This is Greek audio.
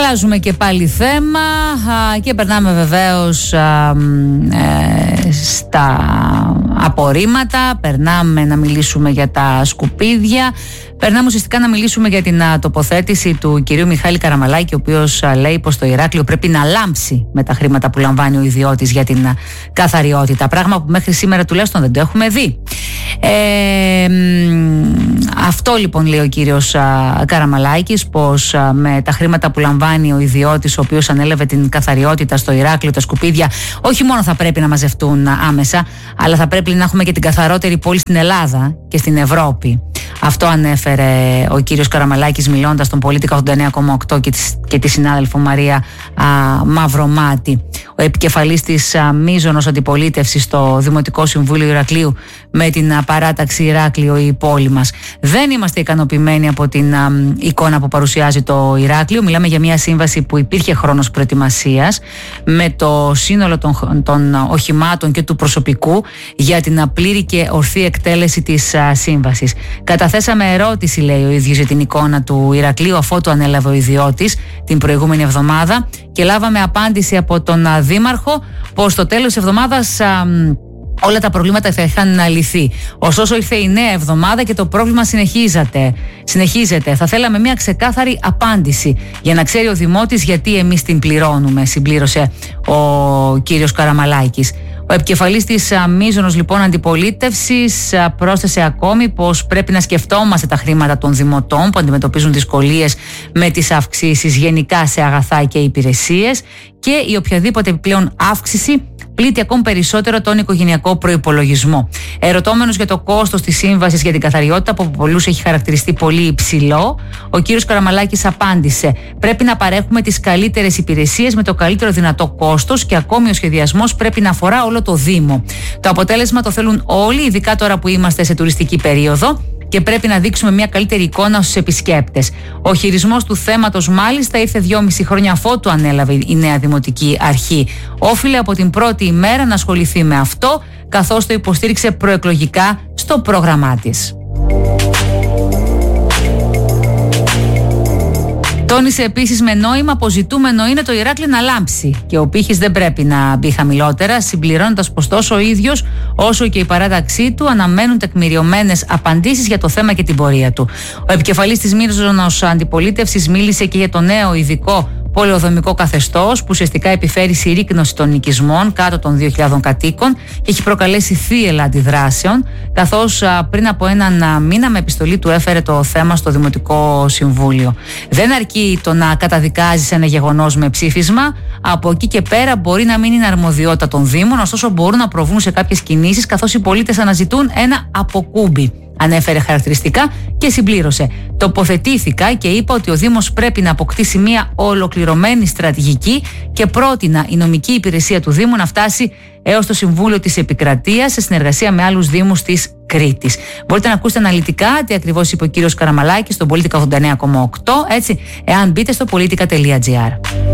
Αλλάζουμε και πάλι θέμα και περνάμε βεβαίως στα απορρίμματα, περνάμε να μιλήσουμε για τα σκουπίδια, περνάμε ουσιαστικά να μιλήσουμε για την τοποθέτηση του κυρίου Μιχάλη Καραμαλάκη, ο οποίος λέει πως το Ηράκλειο πρέπει να λάμψει με τα χρήματα που λαμβάνει ο ιδιώτης για την καθαριότητα, πράγμα που μέχρι σήμερα τουλάχιστον δεν το έχουμε δει. Αυτό λοιπόν λέει ο κύριος Καραμαλάκης, πως με τα χρήματα που λαμβάνει ο ιδιώτης, ο οποίος ανέλαβε την καθαριότητα στο Ηράκλειο, τα σκουπίδια όχι μόνο θα πρέπει να μαζευτούν άμεσα, αλλά θα πρέπει να έχουμε και την καθαρότερη πόλη στην Ελλάδα και στην Ευρώπη. Αυτό ανέφερε ο κύριος Καραμαλάκης μιλώντας στον Πολίτικα 89,8 και τη συνάδελφο Μαρία Μαυρομάτη. Ο επικεφαλής της μείζωνος αντιπολίτευσης στο Δημοτικό Συμβούλιο Ηρακλείου με την παράταξη Ηράκλειο η πόλη μας. Δεν είμαστε ικανοποιημένοι από την εικόνα που παρουσιάζει το Ηράκλειο. Μιλάμε για μια σύμβαση που υπήρχε χρόνος προετοιμασίας με το σύνολο των οχημάτων και του προσωπικού για την πλήρη και ορθή εκτέλεση της σύμβασης. Καταθέσαμε ερώτηση, λέει ο ίδιος, για την εικόνα του Ηρακλείου αφότου ανέλαβε ο ιδιώτης την προηγούμενη εβδομάδα και λάβαμε απάντηση από τον Δήμαρχο πως στο τέλος της εβδομάδας όλα τα προβλήματα θα είχαν λυθεί. Ωστόσο ήρθε η νέα εβδομάδα και το πρόβλημα συνεχίζεται. Θα θέλαμε μια ξεκάθαρη απάντηση για να ξέρει ο Δημότης γιατί εμείς την πληρώνουμε, συμπλήρωσε ο κύριος Καραμαλάκης. Ο επικεφαλής της μείζωνος λοιπόν αντιπολίτευσης πρόσθεσε ακόμη πως πρέπει να σκεφτόμαστε τα χρήματα των δημοτών που αντιμετωπίζουν δυσκολίες με τις αυξήσεις γενικά σε αγαθά και υπηρεσίες και η οποιαδήποτε επιπλέον αύξηση πλήττει ακόμη περισσότερο τον οικογενειακό προϋπολογισμό. Ερωτώμενος για το κόστος της σύμβασης για την καθαριότητα που από πολλούς έχει χαρακτηριστεί πολύ υψηλό, ο κύριος Καραμαλάκης απάντησε: πρέπει να παρέχουμε τις καλύτερες υπηρεσίες με το καλύτερο δυνατό κόστος και ακόμη ο σχεδιασμός πρέπει να αφορά όλο το Δήμο. Το αποτέλεσμα το θέλουν όλοι, ειδικά τώρα που είμαστε σε τουριστική περίοδο. Και πρέπει να δείξουμε μια καλύτερη εικόνα στους επισκέπτες. Ο χειρισμός του θέματος μάλιστα ήρθε 2,5 χρόνια αφότου ανέλαβε η νέα Δημοτική Αρχή. Όφιλε από την πρώτη ημέρα να ασχοληθεί με αυτό, καθώς το υποστήριξε προεκλογικά στο πρόγραμμά της. Τόνισε επίσης με νόημα πως ζητούμενο είναι το Ηράκλειο να λάμψει και ο πύχης δεν πρέπει να μπει χαμηλότερα, συμπληρώνοντας πως τόσο ο ίδιος όσο και η παράταξή του αναμένουν τεκμηριωμένες απαντήσεις για το θέμα και την πορεία του. Ο επικεφαλής της μείζωνος αντιπολίτευσης μίλησε και για το νέο ειδικό πολεοδομικό καθεστώς που ουσιαστικά επιφέρει συρρίκνωση των οικισμών κάτω των 2.000 κατοίκων και έχει προκαλέσει θύελλα αντιδράσεων, καθώς πριν από έναν μήνα με επιστολή του έφερε το θέμα στο Δημοτικό Συμβούλιο. Δεν αρκεί το να καταδικάζεις ένα γεγονός με ψήφισμα, από εκεί και πέρα μπορεί να μην είναι αρμοδιότητα των Δήμων, ωστόσο μπορούν να προβούν σε κάποιες κινήσεις καθώς οι πολίτες αναζητούν ένα αποκούμπι. Ανέφερε χαρακτηριστικά και συμπλήρωσε: τοποθετήθηκα και είπα ότι ο Δήμος πρέπει να αποκτήσει μια ολοκληρωμένη στρατηγική και πρότεινα η νομική υπηρεσία του Δήμου να φτάσει έως το Συμβούλιο της Επικρατείας σε συνεργασία με άλλους Δήμους της Κρήτης. Μπορείτε να ακούσετε αναλυτικά τι ακριβώς είπε ο κύριος Καραμαλάκης στον Πολίτικα 89,8, έτσι, εάν μπείτε στο politica.gr.